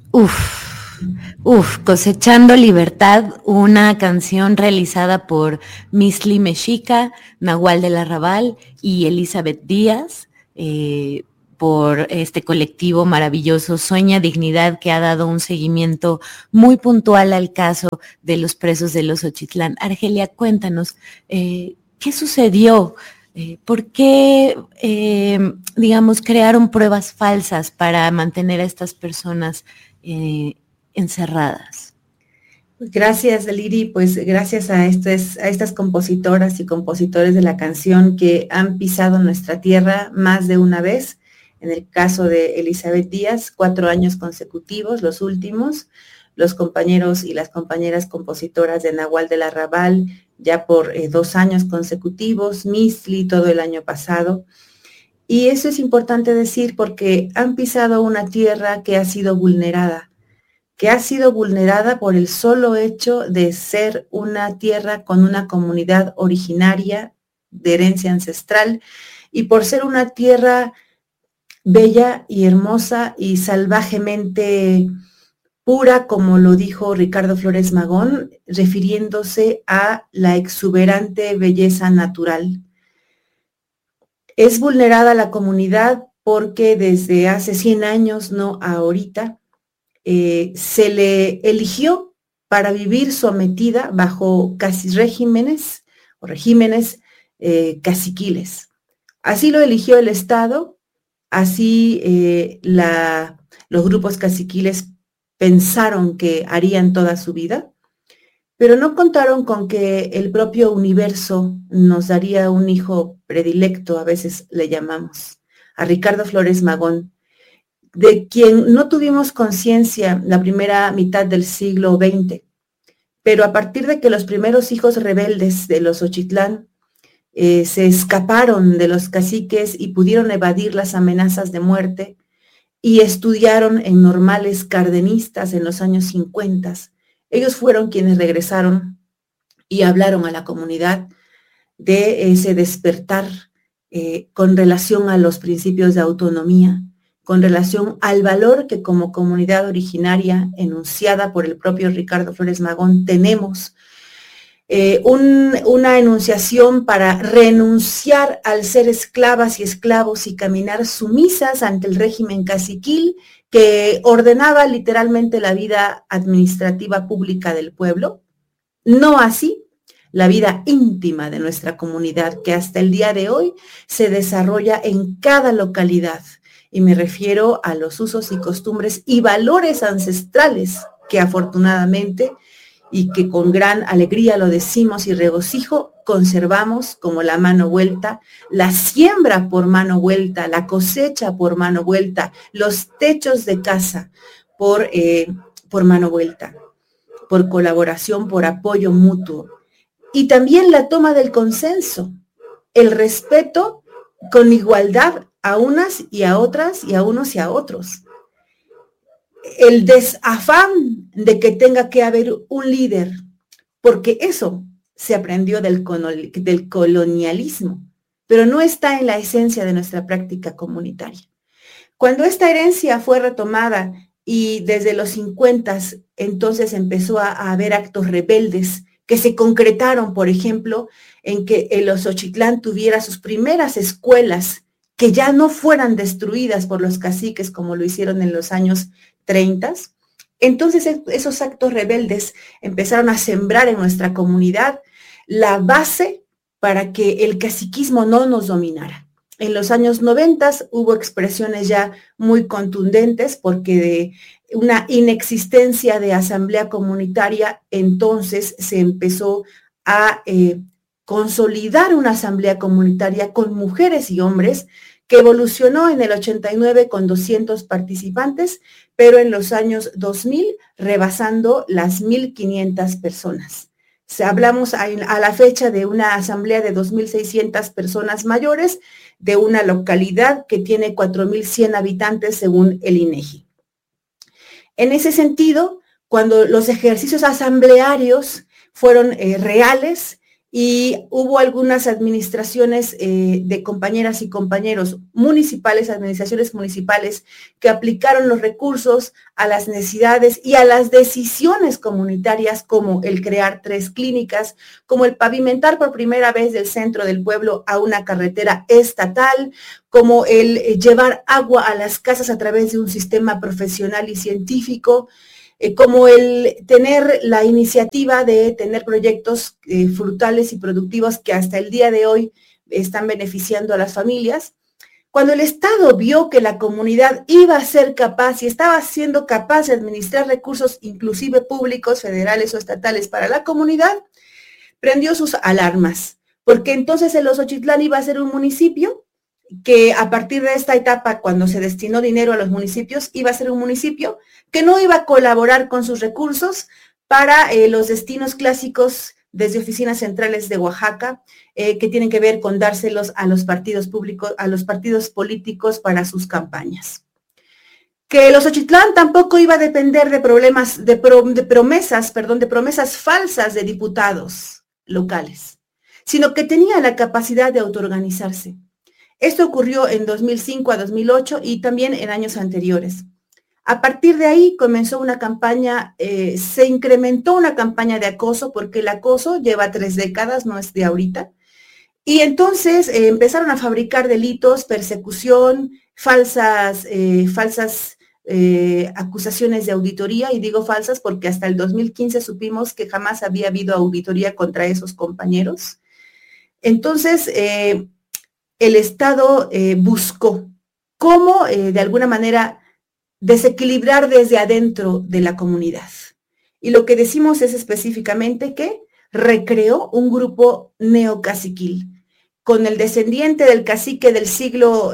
Uf, Cosechando Libertad, una canción realizada por Misli Mexica, Nahual del Arrabal y Elizabeth Díaz, por este colectivo maravilloso Sueña Dignidad, que ha dado un seguimiento muy puntual al caso de los presos de los Ochitlán. Argelia, cuéntanos, ¿qué sucedió? ¿Por qué, digamos, crearon pruebas falsas para mantener a estas personas encerradas? Gracias, Liri, pues gracias a estas compositoras y compositores de la canción que han pisado nuestra tierra más de una vez. En el caso de Elizabeth Díaz, 4 años consecutivos, los últimos. Los compañeros y las compañeras compositoras de Nahual del Arrabal, ya por 2 años consecutivos, Misli todo el año pasado. Y eso es importante decir porque han pisado una tierra que ha sido vulnerada por el solo hecho de ser una tierra con una comunidad originaria de herencia ancestral y por ser una tierra bella y hermosa y salvajemente pura, como lo dijo Ricardo Flores Magón, refiriéndose a la exuberante belleza natural. Es vulnerada la comunidad porque desde hace 100 años, no ahorita, se le eligió para vivir sometida bajo regímenes caciquiles. Así lo eligió el Estado, así los grupos caciquiles pensaron que harían toda su vida, pero no contaron con que el propio universo nos daría un hijo predilecto, a veces le llamamos, a Ricardo Flores Magón, de quien no tuvimos conciencia la primera mitad del siglo XX, pero a partir de que los primeros hijos rebeldes de los Ochitlán se escaparon de los caciques y pudieron evadir las amenazas de muerte y estudiaron en normales cardenistas en los años 50, ellos fueron quienes regresaron y hablaron a la comunidad de ese despertar con relación a los principios de autonomía, con relación al valor que como comunidad originaria enunciada por el propio Ricardo Flores Magón tenemos, una enunciación para renunciar al ser esclavas y esclavos y caminar sumisas ante el régimen caciquil que ordenaba literalmente la vida administrativa pública del pueblo, no así la vida íntima de nuestra comunidad, que hasta el día de hoy se desarrolla en cada localidad. Y me refiero a los usos y costumbres y valores ancestrales que afortunadamente y que con gran alegría lo decimos y regocijo, conservamos, como la mano vuelta, la siembra por mano vuelta, la cosecha por mano vuelta, los techos de casa por mano vuelta, por colaboración, por apoyo mutuo. Y también la toma del consenso, el respeto con igualdad a unas y a otras y a unos y a otros. El desafán de que tenga que haber un líder, porque eso se aprendió del colonialismo, pero no está en la esencia de nuestra práctica comunitaria. Cuando esta herencia fue retomada y desde los 50 entonces empezó a haber actos rebeldes que se concretaron, por ejemplo, en que los Ochitlán tuviera sus primeras escuelas que ya no fueran destruidas por los caciques como lo hicieron en los años 30. Entonces esos actos rebeldes empezaron a sembrar en nuestra comunidad la base para que el caciquismo no nos dominara. En los años 90 hubo expresiones ya muy contundentes porque de una inexistencia de asamblea comunitaria, entonces se empezó a consolidar una asamblea comunitaria con mujeres y hombres que evolucionó en el 89 con 200 participantes, pero en los años 2000 rebasando las 1,500 personas. Hablamos a la fecha de una asamblea de 2,600 personas mayores de una localidad que tiene 4,100 habitantes según el INEGI. En ese sentido, cuando los ejercicios asamblearios fueron reales y hubo algunas administraciones de compañeras y compañeros municipales, administraciones municipales, que aplicaron los recursos a las necesidades y a las decisiones comunitarias, como el crear 3 clínicas, como el pavimentar por primera vez del centro del pueblo a una carretera estatal, como el llevar agua a las casas a través de un sistema profesional y científico, como el tener la iniciativa de tener proyectos frutales y productivos que hasta el día de hoy están beneficiando a las familias. Cuando el Estado vio que la comunidad iba a ser capaz y estaba siendo capaz de administrar recursos, inclusive públicos, federales o estatales, para la comunidad, prendió sus alarmas, porque entonces el Xochitlán iba a ser un municipio que a partir de esta etapa, cuando se destinó dinero a los municipios, iba a ser un municipio que no iba a colaborar con sus recursos para los destinos clásicos desde oficinas centrales de Oaxaca, que tienen que ver con dárselos a los partidos públicos, a los partidos políticos para sus campañas. Que el Xochitlán tampoco iba a depender de promesas falsas de diputados locales, sino que tenía la capacidad de autoorganizarse. Esto ocurrió en 2005 a 2008 y también en años anteriores. A partir de ahí comenzó una campaña, se incrementó una campaña de acoso, porque el acoso lleva 3 décadas, no es de ahorita. Y entonces empezaron a fabricar delitos, persecución, falsas acusaciones de auditoría, y digo falsas porque hasta el 2015 supimos que jamás había habido auditoría contra esos compañeros. Entonces, el Estado buscó cómo, de alguna manera, desequilibrar desde adentro de la comunidad. Y lo que decimos es específicamente que recreó un grupo neocaciquil, con el descendiente del cacique del siglo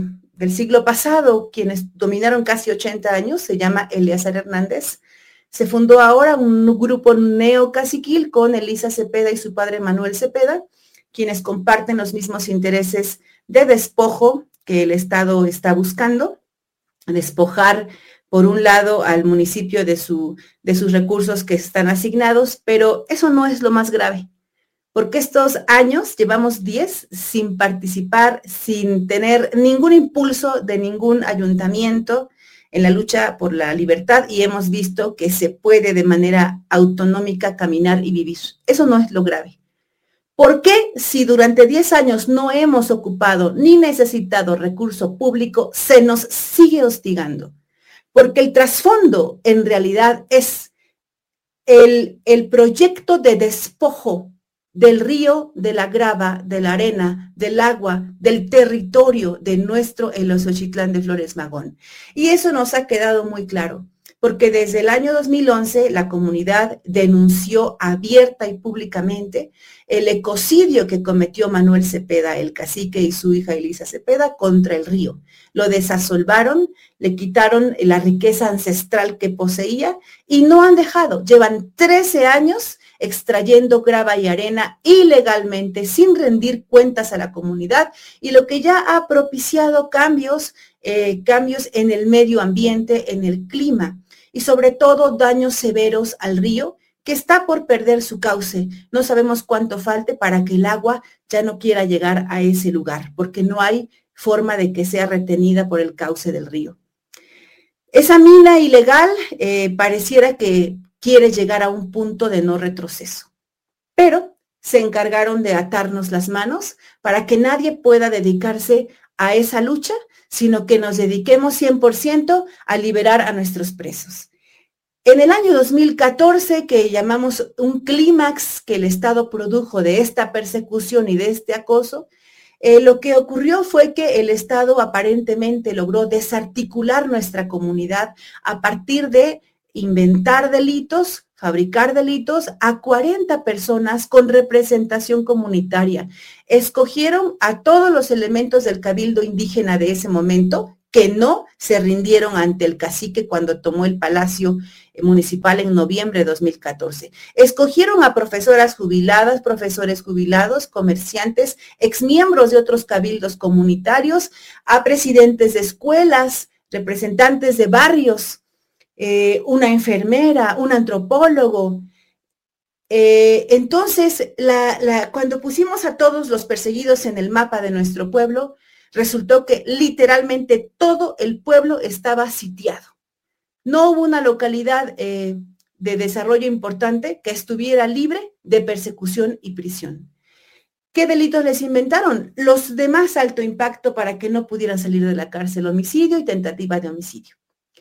pasado, quienes dominaron casi 80 años, se llama Eleazar Hernández. Se fundó ahora un grupo neocaciquil con Elisa Cepeda y su padre Manuel Cepeda, quienes comparten los mismos intereses de despojo que el Estado está buscando, despojar por un lado al municipio de sus recursos que están asignados, pero eso no es lo más grave, porque estos años, llevamos 10 sin participar, sin tener ningún impulso de ningún ayuntamiento en la lucha por la libertad, y hemos visto que se puede de manera autonómica caminar y vivir. Eso no es lo grave. ¿Por qué, si durante 10 años no hemos ocupado ni necesitado recurso público, se nos sigue hostigando? Porque el trasfondo en realidad es el proyecto de despojo del río, de la grava, de la arena, del agua, del territorio de nuestro Xochitlán de Flores Magón. Y eso nos ha quedado muy claro, porque desde el año 2011 la comunidad denunció abierta y públicamente el ecocidio que cometió Manuel Cepeda, el cacique, y su hija Elisa Cepeda contra el río. Lo desasolvaron, le quitaron la riqueza ancestral que poseía y no han dejado. Llevan 13 años extrayendo grava y arena ilegalmente, sin rendir cuentas a la comunidad, y lo que ya ha propiciado cambios en el medio ambiente, en el clima, y sobre todo daños severos al río, que está por perder su cauce. No sabemos cuánto falte para que el agua ya no quiera llegar a ese lugar, porque no hay forma de que sea retenida por el cauce del río. Esa mina ilegal pareciera que quiere llegar a un punto de no retroceso, pero se encargaron de atarnos las manos para que nadie pueda dedicarse a esa lucha, sino que nos dediquemos 100% a liberar a nuestros presos. En el año 2014, que llamamos un clímax que el Estado produjo de esta persecución y de este acoso, lo que ocurrió fue que el Estado aparentemente logró desarticular nuestra comunidad a partir de inventar delitos, fabricar delitos a 40 personas con representación comunitaria. Escogieron a todos los elementos del cabildo indígena de ese momento, que no se rindieron ante el cacique cuando tomó el Palacio Municipal en noviembre de 2014. Escogieron a profesoras jubiladas, profesores jubilados, comerciantes, exmiembros de otros cabildos comunitarios, a presidentes de escuelas, representantes de barrios, una enfermera, un antropólogo. Entonces, cuando pusimos a todos los perseguidos en el mapa de nuestro pueblo, resultó que literalmente todo el pueblo estaba sitiado. No hubo una localidad de desarrollo importante que estuviera libre de persecución y prisión. ¿Qué delitos les inventaron? Los de más alto impacto para que no pudieran salir de la cárcel: homicidio y tentativa de homicidio.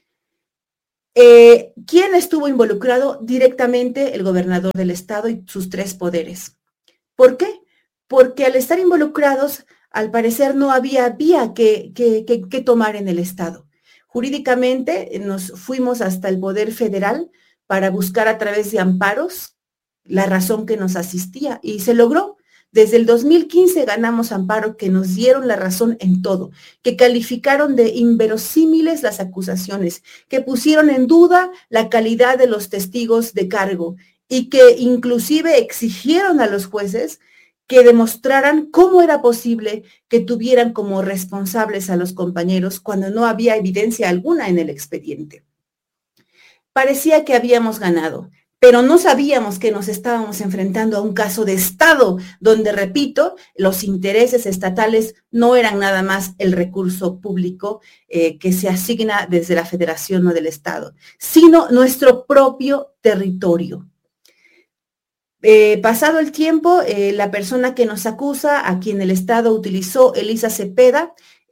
¿Quién estuvo involucrado? Directamente el gobernador del estado y sus 3 poderes. ¿Por qué? Porque al estar involucrados, al parecer no había vía que tomar en el estado. Jurídicamente nos fuimos hasta el Poder Federal para buscar a través de amparos la razón que nos asistía y se logró. Desde el 2015 ganamos amparo que nos dieron la razón en todo, que calificaron de inverosímiles las acusaciones, que pusieron en duda la calidad de los testigos de cargo y que inclusive exigieron a los jueces que demostraran cómo era posible que tuvieran como responsables a los compañeros cuando no había evidencia alguna en el expediente. Parecía que habíamos ganado, pero no sabíamos que nos estábamos enfrentando a un caso de Estado, donde, repito, los intereses estatales no eran nada más el recurso público que se asigna desde la Federación o del Estado, sino nuestro propio territorio. Pasado el tiempo, la persona que nos acusa, a quien el Estado utilizó, Elisa Cepeda,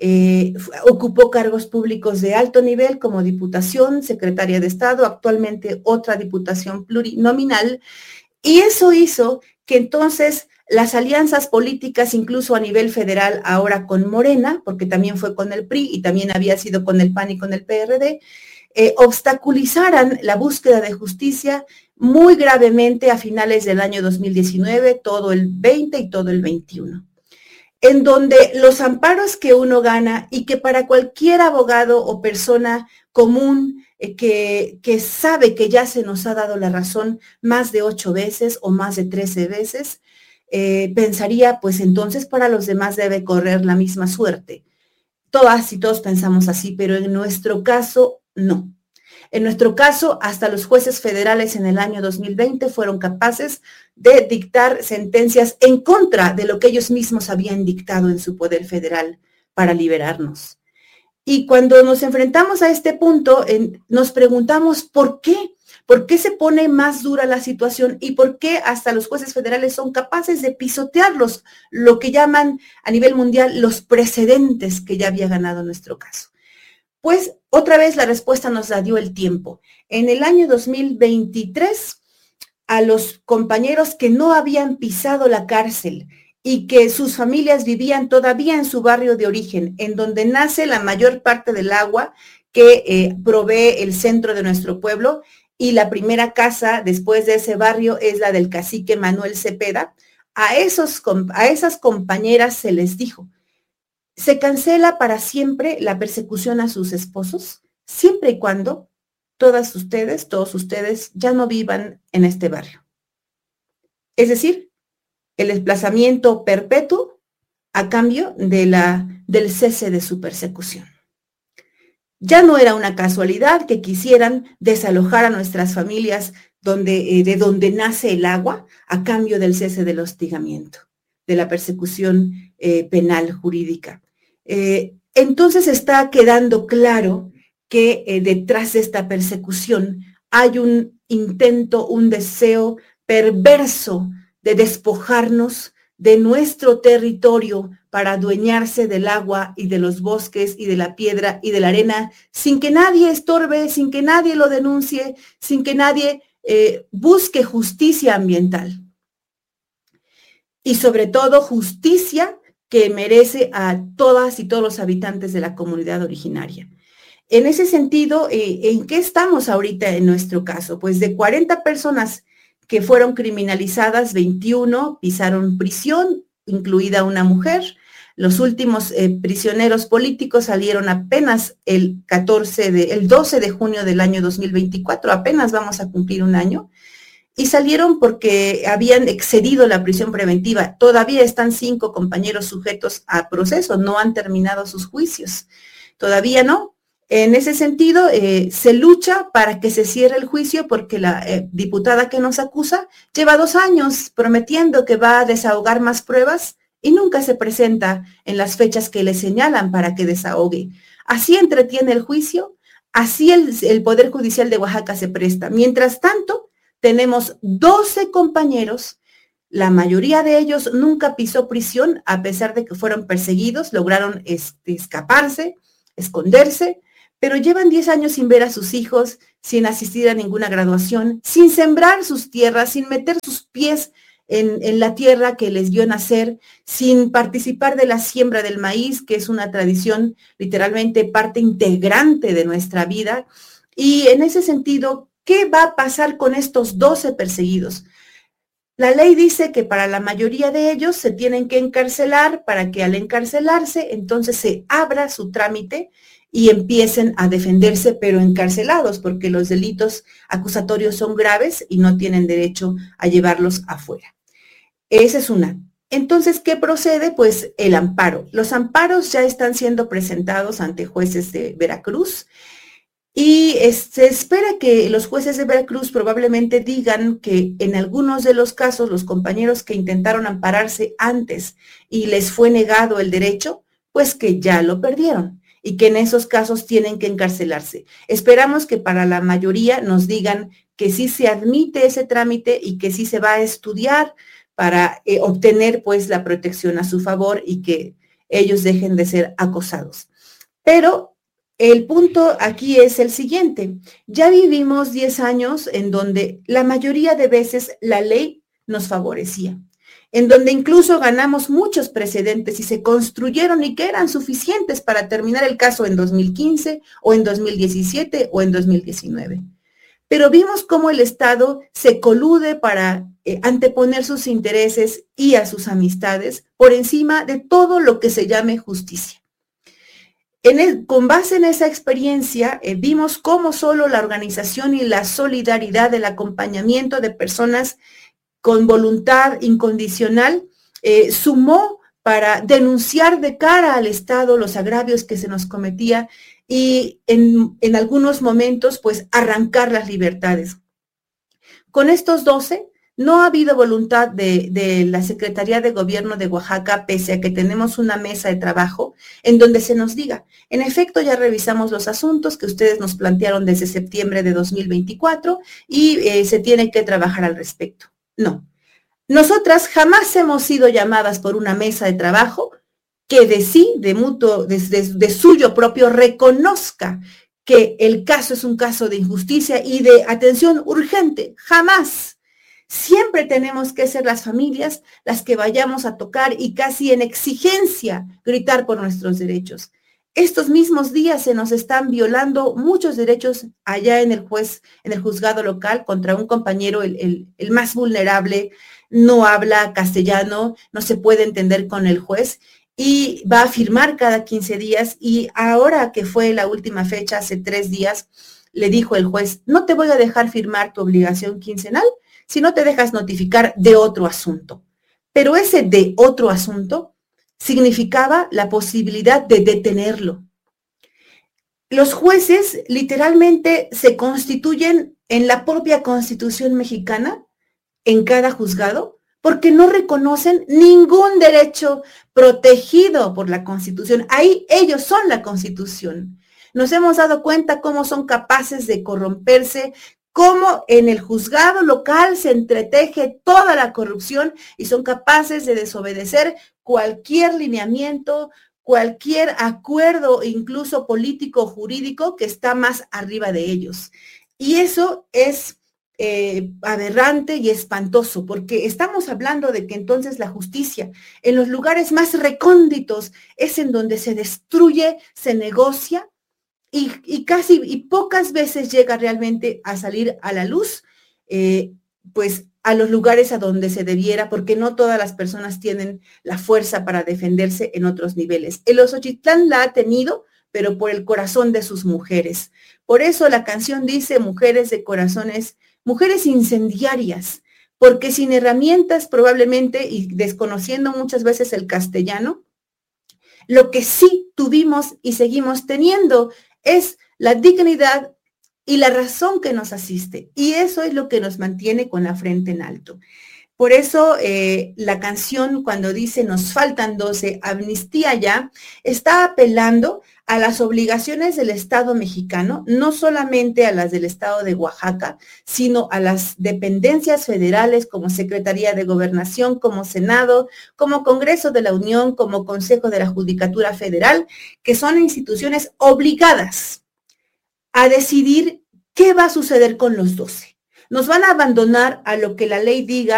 ocupó cargos públicos de alto nivel como diputación, secretaria de Estado, actualmente otra diputación plurinominal, y eso hizo que entonces las alianzas políticas, incluso a nivel federal, ahora con Morena, porque también fue con el PRI y también había sido con el PAN y con el PRD, obstaculizaran la búsqueda de justicia muy gravemente a finales del año 2019, todo el 20 y todo el 21. En donde los amparos que uno gana y que para cualquier abogado o persona común que sabe que ya se nos ha dado la razón más de 8 veces o más de 13 veces, pensaría, pues entonces para los demás debe correr la misma suerte. Todas y todos pensamos así, pero en nuestro caso, no. En nuestro caso, hasta los jueces federales en el año 2020 fueron capaces de dictar sentencias en contra de lo que ellos mismos habían dictado en su poder federal para liberarnos. Y cuando nos enfrentamos a este punto, nos preguntamos ¿por qué? ¿Por qué se pone más dura la situación y por qué hasta los jueces federales son capaces de pisotearlos, lo que llaman a nivel mundial los precedentes que ya había ganado nuestro caso? Pues otra vez la respuesta nos la dio el tiempo. En el año 2023, a los compañeros que no habían pisado la cárcel y que sus familias vivían todavía en su barrio de origen, en donde nace la mayor parte del agua que provee el centro de nuestro pueblo, y la primera casa después de ese barrio es la del cacique Manuel Cepeda, a esas compañeras se les dijo: se cancela para siempre la persecución a sus esposos, siempre y cuando todos ustedes ya no vivan en este barrio. Es decir, el desplazamiento perpetuo a cambio del cese de su persecución. Ya no era una casualidad que quisieran desalojar a nuestras familias de donde nace el agua a cambio del cese del hostigamiento, de la persecución penal jurídica. Entonces está quedando claro que detrás de esta persecución hay un intento, un deseo perverso de despojarnos de nuestro territorio para adueñarse del agua y de los bosques y de la piedra y de la arena, sin que nadie estorbe, sin que nadie lo denuncie, sin que nadie busque justicia ambiental. Y sobre todo justicia que merece a todas y todos los habitantes de la comunidad originaria. En ese sentido, ¿en qué estamos ahorita en nuestro caso? Pues de 40 personas que fueron criminalizadas, 21 pisaron prisión, incluida una mujer. Los últimos prisioneros políticos salieron apenas el 12 de junio del año 2024, apenas vamos a cumplir un año, y salieron porque habían excedido la prisión preventiva. Todavía están 5 compañeros sujetos a proceso, no han terminado sus juicios, todavía no. En ese sentido, se lucha para que se cierre el juicio porque la diputada que nos acusa lleva 2 años prometiendo que va a desahogar más pruebas y nunca se presenta en las fechas que le señalan para que desahogue. Así entretiene el juicio, así el Poder Judicial de Oaxaca se presta. Mientras tanto, tenemos 12 compañeros, la mayoría de ellos nunca pisó prisión, a pesar de que fueron perseguidos, lograron escaparse, esconderse, pero llevan 10 años sin ver a sus hijos, sin asistir a ninguna graduación, sin sembrar sus tierras, sin meter sus pies en la tierra que les vio nacer, sin participar de la siembra del maíz, que es una tradición literalmente parte integrante de nuestra vida. Y en ese sentido, ¿qué va a pasar con estos 12 perseguidos? La ley dice que para la mayoría de ellos se tienen que encarcelar para que al encarcelarse, entonces se abra su trámite y empiecen a defenderse, pero encarcelados, porque los delitos acusatorios son graves y no tienen derecho a llevarlos afuera. Esa es una. Entonces, ¿qué procede? Pues el amparo. Los amparos ya están siendo presentados ante jueces de Veracruz y se espera que los jueces de Veracruz probablemente digan que en algunos de los casos los compañeros que intentaron ampararse antes y les fue negado el derecho, pues que ya lo perdieron y que en esos casos tienen que encarcelarse. Esperamos que para la mayoría nos digan que sí se admite ese trámite y que sí se va a estudiar para obtener pues la protección a su favor y que ellos dejen de ser acosados. Pero el punto aquí es el siguiente. Ya vivimos 10 años en donde la mayoría de veces la ley nos favorecía, en donde incluso ganamos muchos precedentes y se construyeron y que eran suficientes para terminar el caso en 2015 o en 2017 o en 2019. Pero vimos cómo el Estado se colude para anteponer sus intereses y a sus amistades por encima de todo lo que se llame justicia. Con base en esa experiencia, vimos cómo solo la organización y la solidaridad, el acompañamiento de personas con voluntad incondicional, sumó para denunciar de cara al Estado los agravios que se nos cometía y en algunos momentos, pues, arrancar las libertades. Con estos 12, no ha habido voluntad de la Secretaría de Gobierno de Oaxaca, pese a que tenemos una mesa de trabajo en donde se nos diga, en efecto, ya revisamos los asuntos que ustedes nos plantearon desde septiembre de 2024 y se tiene que trabajar al respecto. No. Nosotras jamás hemos sido llamadas por una mesa de trabajo que de suyo propio reconozca que el caso es un caso de injusticia y de atención urgente. Jamás. Siempre tenemos que ser las familias las que vayamos a tocar y casi en exigencia gritar por nuestros derechos. Estos mismos días se nos están violando muchos derechos allá en el juzgado local contra un compañero, el más vulnerable, no habla castellano, no se puede entender con el juez y va a firmar cada 15 días y ahora que fue la última fecha, hace 3 días, le dijo el juez, no te voy a dejar firmar tu obligación quincenal si no te dejas notificar de otro asunto. Pero ese de otro asunto significaba la posibilidad de detenerlo. Los jueces literalmente se constituyen en la propia Constitución mexicana, en cada juzgado, porque no reconocen ningún derecho protegido por la Constitución. Ahí ellos son la Constitución. Nos hemos dado cuenta cómo son capaces de corromperse, cómo en el juzgado local se entreteje toda la corrupción y son capaces de desobedecer cualquier lineamiento, cualquier acuerdo, incluso político o jurídico, que está más arriba de ellos. Y eso es aberrante y espantoso, porque estamos hablando de que entonces la justicia en los lugares más recónditos es en donde se destruye, se negocia y pocas veces llega realmente a salir a la luz, pues a los lugares a donde se debiera, porque no todas las personas tienen la fuerza para defenderse en otros niveles. El Xochitlán la ha tenido, pero por el corazón de sus mujeres. Por eso la canción dice mujeres de corazones, mujeres incendiarias, porque sin herramientas probablemente y desconociendo muchas veces el castellano, lo que sí tuvimos y seguimos teniendo es la dignidad y la razón que nos asiste. Y eso es lo que nos mantiene con la frente en alto. Por eso la canción cuando dice nos faltan 12, amnistía ya, está apelando a las obligaciones del Estado mexicano, no solamente a las del Estado de Oaxaca, sino a las dependencias federales como Secretaría de Gobernación, como Senado, como Congreso de la Unión, como Consejo de la Judicatura Federal, que son instituciones obligadas a decidir qué va a suceder con los 12. Nos van a abandonar a lo que la ley diga